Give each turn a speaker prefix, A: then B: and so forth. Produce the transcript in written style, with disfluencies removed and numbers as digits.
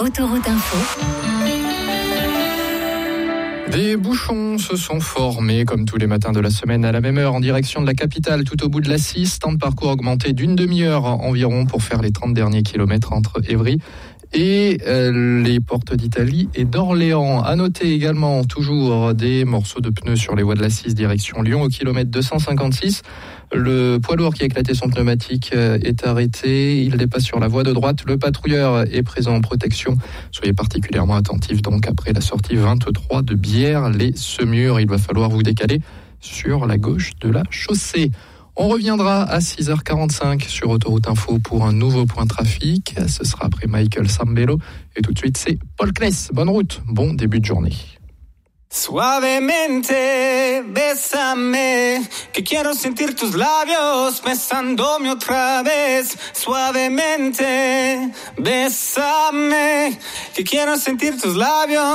A: Autoroute Info.
B: Des bouchons se sont formés comme tous les matins de la semaine à la même heure en direction de la capitale tout au bout de la 6. Temps de parcours augmenté d'une demi-heure environ pour faire les 30 derniers kilomètres entre Évry et les portes d'Italie et d'Orléans. À noter également toujours des morceaux de pneus sur les voies de la 6 direction Lyon au kilomètre 256. Le poids lourd qui a éclaté son pneumatique est arrêté. Il dépasse sur la voie de droite. Le patrouilleur est présent en protection. Soyez particulièrement attentifs donc après la sortie 23 de Bière-les-Semures. Il va falloir vous décaler sur la gauche de la chaussée. On reviendra à 6h45 sur Autoroute Info pour un nouveau point trafic. Ce sera après Michael Sambello. Et tout de suite, c'est Paul Claes. Bonne route, bon début de journée.
C: Suavemente, bésame, que quiero sentir tus labios besándome otra vez. Suavemente, bésame, que quiero sentir tus labios.